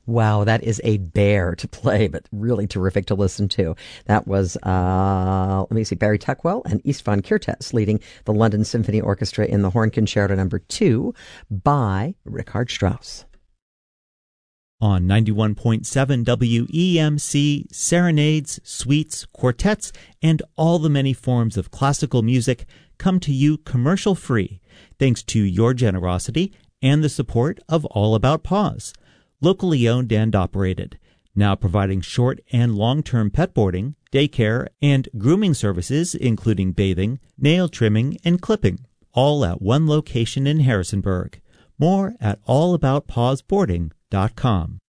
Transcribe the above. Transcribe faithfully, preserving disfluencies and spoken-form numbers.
Wow, that is a bear to play, but really terrific to listen to. That was, uh, let me see, Barry Tuckwell and Istvan Kirtes leading the London Symphony Orchestra in the Horn Concerto number two by Richard Strauss. On ninety-one point seven W E M C, serenades, suites, quartets, and all the many forms of classical music come to you commercial-free, thanks to your generosity and the support of All About Paws. Locally owned and operated, now providing short and long-term pet boarding, daycare, and grooming services, including bathing, nail trimming, and clipping, all at one location in Harrisonburg. More at all about paws boarding dot com.